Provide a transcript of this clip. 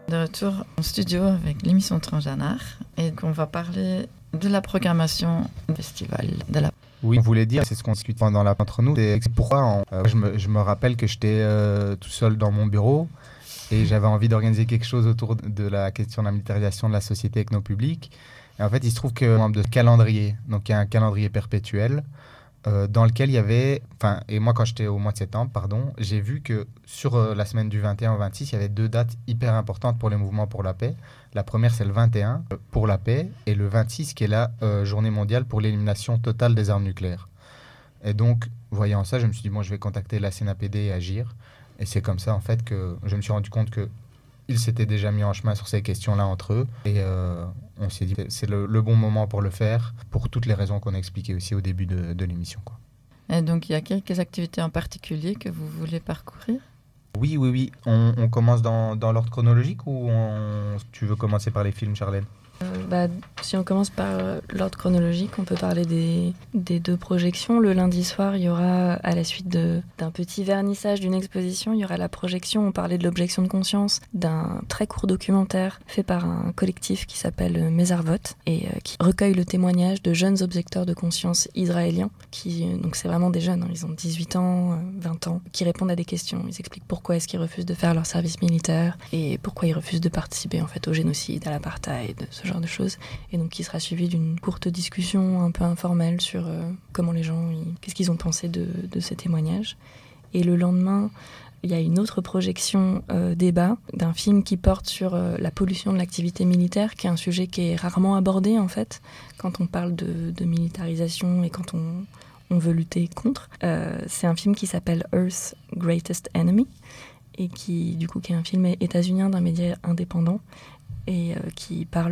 De retour en studio avec l'émission Transgenre et qu'on va parler de la programmation du festival de la... Oui, on voulait dire, c'est ce qu'on discute pendant entre nous, c'est pourquoi je me rappelle que j'étais tout seul dans mon bureau et j'avais envie d'organiser quelque chose autour de la question de la militarisation de la société avec nos publics. Et en fait, il se trouve que de calendrier, donc il y a un calendrier perpétuel dans lequel il y avait, et moi quand j'étais au mois de septembre, j'ai vu que sur la semaine du 21 au 26, il y avait 2 dates hyper importantes pour les mouvements pour la paix. La première, c'est le 21 pour la paix et le 26 qui est la journée mondiale pour l'élimination totale des armes nucléaires. Et donc, voyant ça, je me suis dit, bon, je vais contacter la CNAPD et agir. Et c'est comme ça, en fait, que je me suis rendu compte qu'ils s'étaient déjà mis en chemin sur ces questions-là entre eux. Et on s'est dit, c'est le bon moment pour le faire, pour toutes les raisons qu'on a expliquées aussi au début de l'émission, quoi. Et donc, il y a quelques activités en particulier que vous voulez parcourir ? Oui. On commence dans l'ordre chronologique ou tu veux commencer par les films, Charlène ? Si on commence par l'ordre chronologique, on peut parler des 2 projections. Le lundi soir, il y aura, à la suite d'un petit vernissage d'une exposition, il y aura la projection, on parlait de l'objection de conscience, d'un très court documentaire fait par un collectif qui s'appelle Mesarvot et qui recueille le témoignage de jeunes objecteurs de conscience israéliens, donc c'est vraiment des jeunes, ils ont 18 ans, 20 ans, qui répondent à des questions. Ils expliquent pourquoi est-ce qu'ils refusent de faire leur service militaire et pourquoi ils refusent de participer en fait au génocide, à l'apartheid, ce genre de choses. Et donc qui sera suivi d'une courte discussion un peu informelle sur comment les gens, qu'est-ce qu'ils ont pensé de ces témoignages. Et le lendemain, il y a une autre projection débat d'un film qui porte sur la pollution de l'activité militaire, qui est un sujet qui est rarement abordé en fait quand on parle de militarisation et quand on veut lutter contre. C'est un film qui s'appelle Earth's Greatest Enemy et qui est un film états-unien d'un média indépendant et qui parle